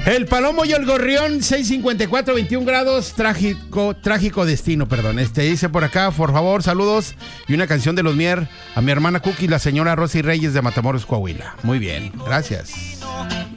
El Palomo y el Gorrión, 6:54, 21 grados, trágico destino, perdón. Dice por acá, por favor, saludos y una canción de los Mier a mi hermana Cookie, la señora Rosy Reyes de Matamoros, Coahuila. Muy bien, gracias.